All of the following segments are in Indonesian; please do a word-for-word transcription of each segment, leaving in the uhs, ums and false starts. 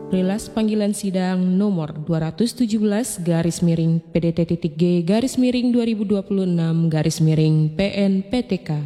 Relas panggilan sidang nomor dua ratus tujuh belas garis miring P D T.G garis miring dua ribu dua puluh enam garis miring P N P T K.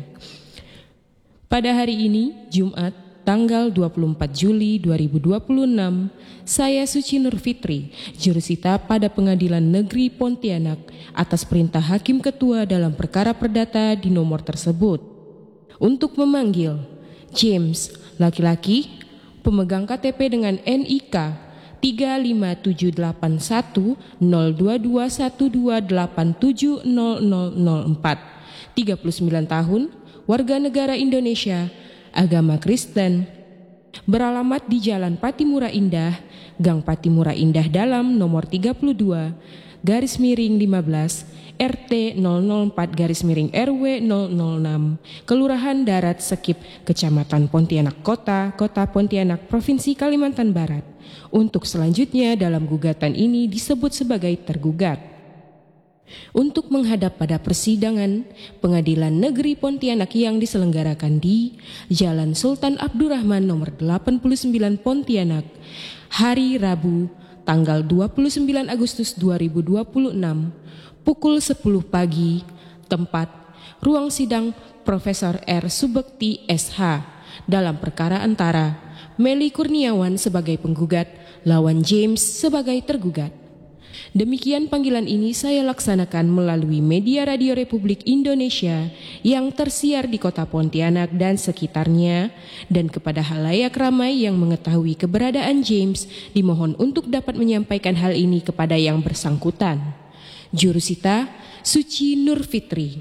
Pada hari ini, Jumat, tanggal dua puluh empat Juli dua ribu dua puluh enam, saya Suci Nur Fitri, jurusita pada Pengadilan Negeri Pontianak atas perintah Hakim Ketua dalam perkara perdata di nomor tersebut. Untuk memanggil James, laki-laki, pemegang K T P dengan N I K tiga lima tujuh delapan satu nol dua dua satu dua delapan tujuh nol nol nol empat, tiga puluh sembilan tahun, warga negara Indonesia, agama Kristen, beralamat di Jalan Patimura Indah, Gang Patimura Indah Dalam nomor tiga puluh dua, garis miring lima belas, R T nol nol empat garis miring R W nol nol enam, Kelurahan Darat Sekip, Kecamatan Pontianak Kota, Kota Pontianak, Provinsi Kalimantan Barat. Untuk selanjutnya dalam gugatan ini disebut sebagai tergugat. Untuk menghadap pada persidangan Pengadilan Negeri Pontianak yang diselenggarakan di Jalan Sultan Abdurrahman nomor delapan puluh sembilan Pontianak, hari Rabu, tanggal dua puluh sembilan Agustus dua ribu dua puluh enam, pukul sepuluh pagi, tempat ruang sidang Profesor R. Subekti S H dalam perkara antara Meli Kurniawan sebagai penggugat lawan James sebagai tergugat. Demikian panggilan ini saya laksanakan melalui media Radio Republik Indonesia yang tersiar di kota Pontianak dan sekitarnya, dan kepada halayak ramai yang mengetahui keberadaan James dimohon untuk dapat menyampaikan hal ini kepada yang bersangkutan. Jurusita Suci Nur Fitri.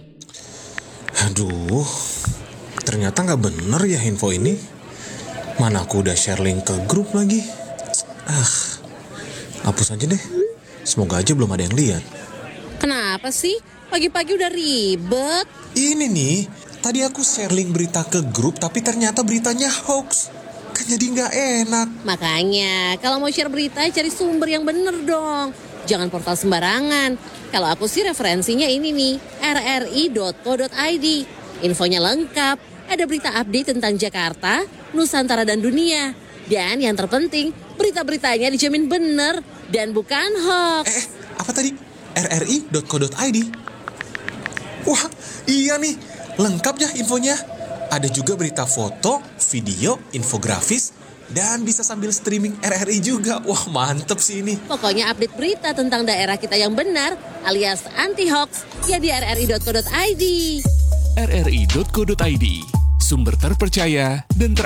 Aduh, ternyata gak bener ya info ini. Mana aku udah share link ke grup lagi. Ah, hapus aja deh. Semoga aja belum ada yang lihat. Kenapa sih? Pagi-pagi udah ribet. Ini nih, tadi aku share link berita ke grup tapi ternyata beritanya hoax. Kan jadi gak enak. Makanya, kalau mau share berita cari sumber yang bener dong. Jangan portal sembarangan. Kalau aku sih referensinya ini nih, r r i dot co dot i d. Infonya lengkap, ada berita update tentang Jakarta, Nusantara dan dunia. Dan yang terpenting, berita-beritanya dijamin bener dan bukan hoax. Eh, apa tadi? r r i dot co dot i d. Wah, iya nih, lengkap ya infonya. Ada juga berita foto, video, infografis, dan bisa sambil streaming R R I juga. Wah, mantep sih ini. Pokoknya update berita tentang daerah kita yang benar alias anti-hoax ya di r r i dot co dot i d. r r i dot co dot i d, sumber terpercaya dan ter